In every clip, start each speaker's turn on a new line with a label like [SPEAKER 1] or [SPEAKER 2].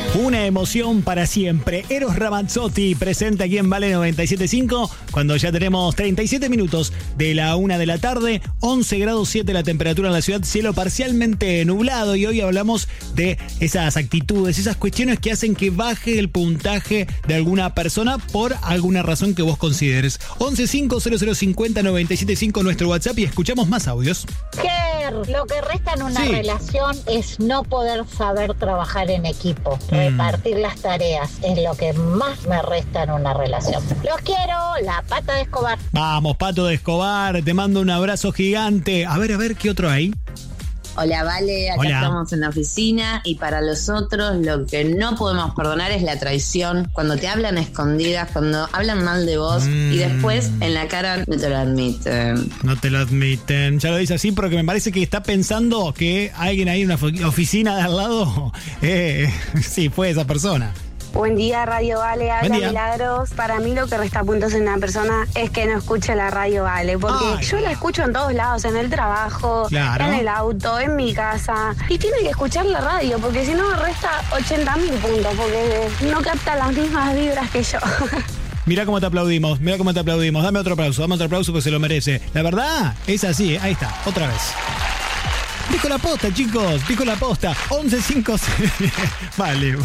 [SPEAKER 1] Una emoción para siempre. Eros Ramazzotti presente aquí en Vale 97.5 cuando ya tenemos 37 minutos de la 1 de la tarde, 11 grados 7 la temperatura en la ciudad, cielo parcialmente nublado, y hoy hablamos de esas actitudes, esas cuestiones que hacen que baje el puntaje de alguna persona por alguna razón que vos consideres. 1150050975 nuestro WhatsApp y escuchamos más audios.
[SPEAKER 2] Lo que resta en una relación es no poder saber trabajar en equipo. Repartir las tareas es lo que más me resta en una relación. Los quiero, la Pata de Escobar.
[SPEAKER 1] Vamos, Pato de Escobar, te mando un abrazo gigante. A ver, ¿qué otro hay?
[SPEAKER 3] Hola, Vale, acá estamos en la oficina y para los otros lo que no podemos perdonar es la traición. Cuando te hablan a escondidas, cuando hablan mal de vos y después en la cara no te lo admiten.
[SPEAKER 1] No te lo admiten. Ya lo dice así porque me parece que está pensando que alguien ahí en una oficina de al lado, sí, fue esa persona.
[SPEAKER 4] Buen día, Radio Vale, habla Milagros. Para mí lo que resta puntos en una persona es que no escuche la Radio Vale, porque yo la escucho en todos lados, en el trabajo, en el auto, en mi casa, y tiene que escuchar la radio, porque si no resta 80.000 puntos, porque no capta las mismas vibras que yo.
[SPEAKER 1] Mirá cómo te aplaudimos. Dame otro aplauso porque se lo merece. La verdad es así, ahí está, otra vez. Dijo la posta, chicos, 11.5. Vale.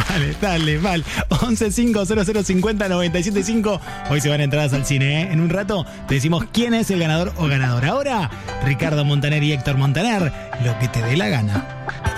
[SPEAKER 1] 11.5005097.5. Hoy se van entradas al cine, ¿eh? En un rato te decimos quién es el ganador o ganadora. Ahora, Ricardo Montaner y Héctor Montaner, lo que te dé la gana.